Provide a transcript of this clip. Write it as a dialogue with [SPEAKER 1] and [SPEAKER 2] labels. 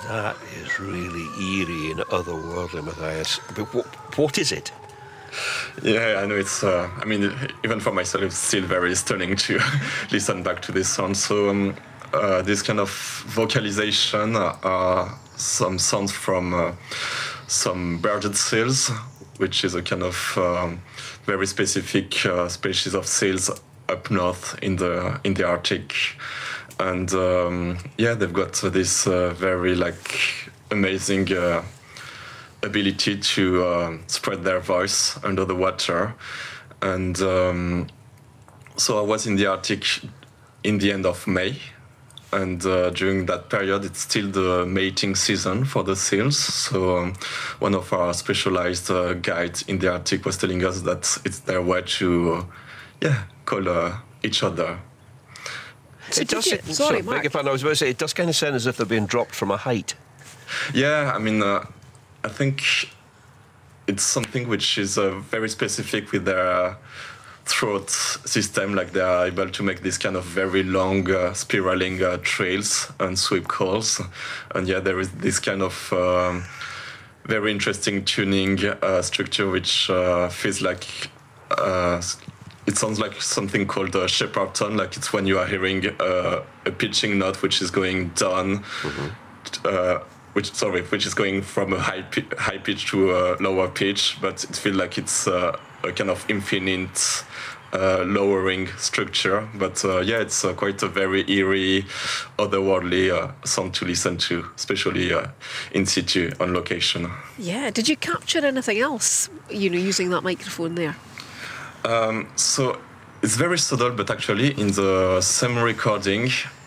[SPEAKER 1] That is really eerie and otherworldly, Matthias. But what is it?
[SPEAKER 2] Yeah, I know it's. I mean, even for myself, it's still very stunning to listen back to this sound. So, this kind of vocalization are some sounds from some birded seals, which is a kind of very specific species of seals up north in the Arctic, and yeah, they've got this very like amazing ability to spread their voice under the water. And so I was in the Arctic in the end of May. And during that period, it's still the mating season for the seals. So one of our specialized guides in the Arctic was telling us that it's their way to, call each other.
[SPEAKER 1] It does.
[SPEAKER 3] Sorry, Mark.
[SPEAKER 1] Beg your pardon, I was about to say, it does kind of sound as if they're being dropped from a height.
[SPEAKER 2] Yeah, I mean, I think it's something which is very specific with their throat system. Like they are able to make this kind of very long spiraling trails and sweep calls. And yeah, there is this kind of very interesting tuning structure which feels like it sounds like something called a shepherd tone. Like it's when you are hearing a pitching note which is going down. Which is going from a high pitch to a lower pitch, but it feels like it's a kind of infinite lowering structure. But yeah, it's quite a very eerie, otherworldly sound to listen to, especially in situ on location.
[SPEAKER 3] Yeah. Did you capture anything else, using that microphone there?
[SPEAKER 2] So it's very subtle, but actually in the same recording,